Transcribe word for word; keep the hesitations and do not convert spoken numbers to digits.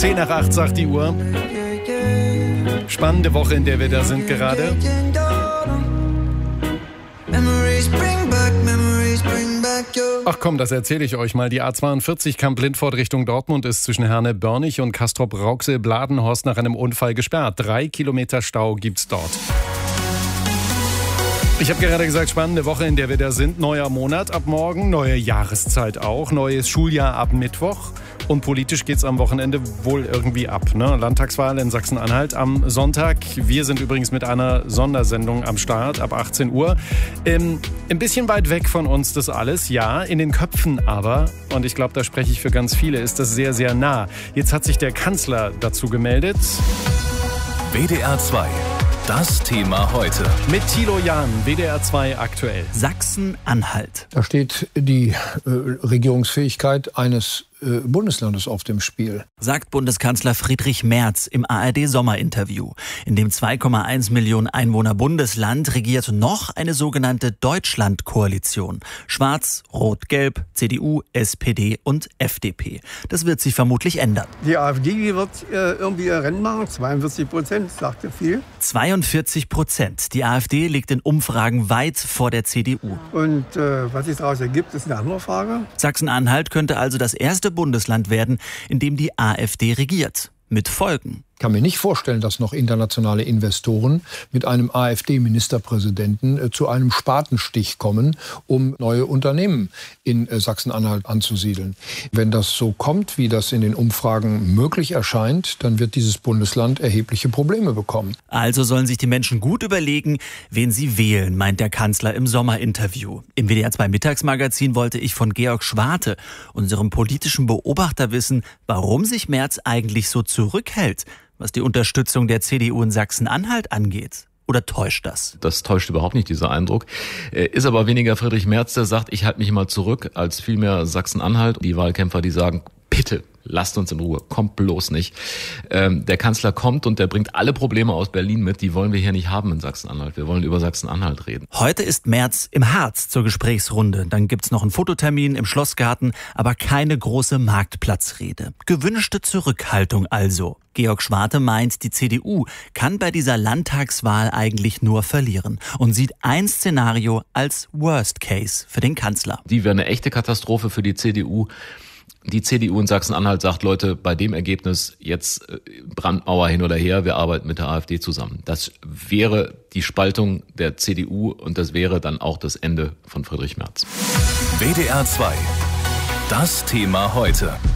Zehn nach acht sagt die Uhr. Spannende Woche, in der wir da sind gerade. Ach komm, das erzähle ich euch mal. Die A zweiundvierzig Kamp-Lindfort Richtung Dortmund ist zwischen Herne-Börnich und Castrop-Rauxel-Bladenhorst nach einem Unfall gesperrt. Drei Kilometer Stau gibt's dort. Ich habe gerade gesagt, spannende Woche, in der wir da sind. Neuer Monat ab morgen, neue Jahreszeit auch, neues Schuljahr ab Mittwoch. Und politisch geht's am Wochenende wohl irgendwie ab. Ne? Landtagswahl in Sachsen-Anhalt am Sonntag. Wir sind übrigens mit einer Sondersendung am Start ab achtzehn Uhr. Ähm, ein bisschen weit weg von uns das alles, ja, in den Köpfen aber, und ich glaube, da spreche ich für ganz viele, ist das sehr, sehr nah. Jetzt hat sich der Kanzler dazu gemeldet. W D R zwei. Das Thema heute. Mit Thilo Jahn, W D R zwei aktuell. Sachsen-Anhalt. Da steht die äh, Regierungsfähigkeit eines äh, Bundeslandes auf dem Spiel. Sagt Bundeskanzler Friedrich Merz im A R D-Sommerinterview. In dem zwei Komma eins Millionen Einwohner Bundesland regiert noch eine sogenannte Deutschland-Koalition. Schwarz, Rot, Gelb, C D U, S P D und F D P. Das wird sich vermutlich ändern. Die AfD die wird äh, irgendwie ihr Rennen machen. zweiundvierzig Prozent, sagte viel. zweiundvierzig Prozent. Die AfD liegt in Umfragen weit vor der C D U. Und äh, was sich daraus ergibt, ist eine andere Frage. Sachsen-Anhalt könnte also das erste Bundesland werden, in dem die AfD regiert. Mit Folgen. Ich kann mir nicht vorstellen, dass noch internationale Investoren mit einem AfD-Ministerpräsidenten äh, zu einem Spatenstich kommen, um neue Unternehmen in äh, Sachsen-Anhalt anzusiedeln. Wenn das so kommt, wie das in den Umfragen möglich erscheint, dann wird dieses Bundesland erhebliche Probleme bekommen. Also sollen sich die Menschen gut überlegen, wen sie wählen, meint der Kanzler im Sommerinterview. Im W D R zwei Mittagsmagazin wollte ich von Georg Schwarte, unserem politischen Beobachter, wissen, warum sich Merz eigentlich so zurückhält, was die Unterstützung der C D U in Sachsen-Anhalt angeht. Oder täuscht das? Das täuscht überhaupt nicht, dieser Eindruck. Ist aber weniger Friedrich Merz, der sagt, ich halte mich mal zurück, als vielmehr Sachsen-Anhalt. Die Wahlkämpfer, die sagen, bitte, lasst uns in Ruhe, kommt bloß nicht. Ähm, der Kanzler kommt und der bringt alle Probleme aus Berlin mit, die wollen wir hier nicht haben in Sachsen-Anhalt. Wir wollen über Sachsen-Anhalt reden. Heute ist Merz im Harz zur Gesprächsrunde. Dann gibt's noch einen Fototermin im Schlossgarten, aber keine große Marktplatzrede. Gewünschte Zurückhaltung also. Georg Schwarte meint, die C D U kann bei dieser Landtagswahl eigentlich nur verlieren und sieht ein Szenario als Worst Case für den Kanzler. Die wäre eine echte Katastrophe für die C D U. Die C D U in Sachsen-Anhalt sagt, Leute, bei dem Ergebnis jetzt Brandmauer hin oder her, wir arbeiten mit der AfD zusammen. Das wäre die Spaltung der C D U und das wäre dann auch das Ende von Friedrich Merz. W D R zwei. Das Thema heute.